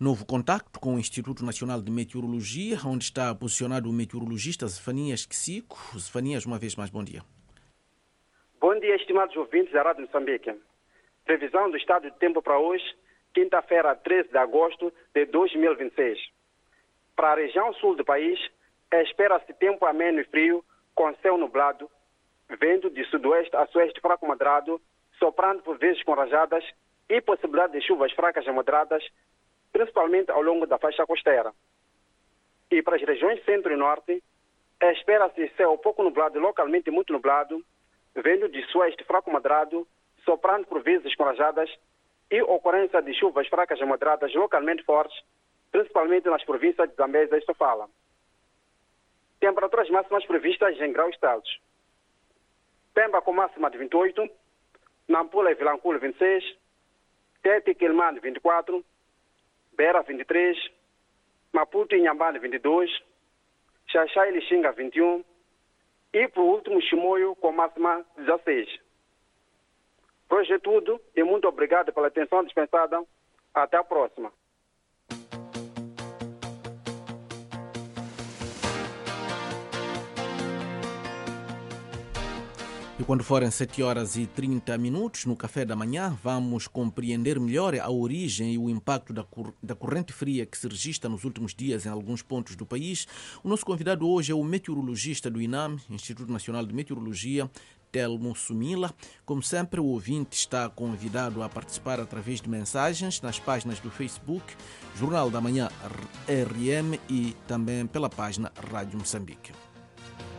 Novo contacto com o Instituto Nacional de Meteorologia, onde está posicionado o meteorologista Zefanias Kisico. Zefanias, uma vez mais, bom dia. Bom dia, estimados ouvintes da Rádio Moçambique. Previsão do estado de tempo para hoje, quinta-feira, 13 de agosto de 2026. Para a região sul do país, espera-se tempo ameno e frio, com céu nublado, vento de sudoeste a sueste fraco moderado, soprando por vezes com rajadas e possibilidade de chuvas fracas a moderadas, principalmente ao longo da faixa costeira. E para as regiões centro e norte, espera-se céu pouco nublado e localmente muito nublado, vento de sueste fraco moderado, soprando por vezes com rajadas e ocorrência de chuvas fracas a moderadas localmente fortes, principalmente nas províncias de Zambésia e Sofala. Temperaturas máximas previstas em graus estados. Pemba com máxima de 28, Nampula e Vilanculo 26, Tete e Quilmane 24, Beira 23, Maputo e Inhambane 22, Xaxá e Lixinga 21 e, por último, Chimoio com máxima 16. Por hoje é tudo e muito obrigado pela atenção dispensada. Até a próxima. E quando forem 7 horas e 30 minutos, no café da manhã, vamos compreender melhor a origem e o impacto da corrente fria que se registra nos últimos dias em alguns pontos do país. O nosso convidado hoje é o meteorologista do INAM, Instituto Nacional de Meteorologia, Telmo Sumila. Como sempre, o ouvinte está convidado a participar através de mensagens nas páginas do Facebook, Jornal da Manhã RM e também pela página Rádio Moçambique.